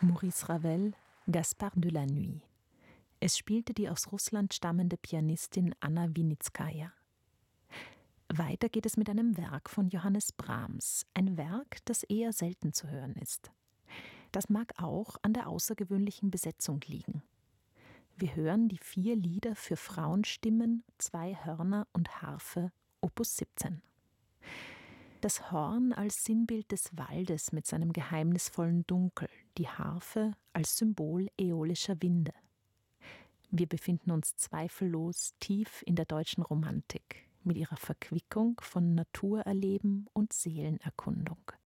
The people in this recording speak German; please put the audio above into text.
Maurice Ravel, Gaspard de la Nuit. Es spielte die aus Russland stammende Pianistin Anna Winitskaja. Weiter geht es mit einem Werk von Johannes Brahms, ein Werk, das eher selten zu hören ist. Das mag auch an der außergewöhnlichen Besetzung liegen. Wir hören die 4 Lieder für Frauenstimmen, 2 Hörner und Harfe, Opus 17. Das Horn als Sinnbild des Waldes mit seinem geheimnisvollen Dunkel, die Harfe als Symbol äolischer Winde. Wir befinden uns zweifellos tief in der deutschen Romantik mit ihrer Verquickung von Naturerleben und Seelenerkundung.